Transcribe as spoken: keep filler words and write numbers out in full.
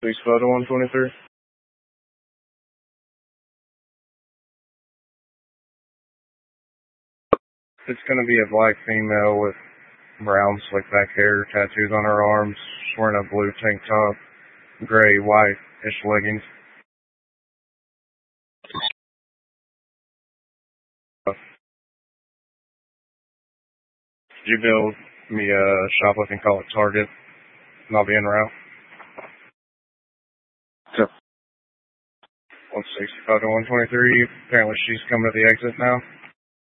Please photo one twenty-three. It's going to be a black female with brown slick back hair, tattoos on her arms, wearing a blue tank top, gray, white-ish leggings. Could you build me a shoplifting call at Target, and I'll be en route? Sure. one sixty-five to one twenty-three. Apparently she's coming to the exit now.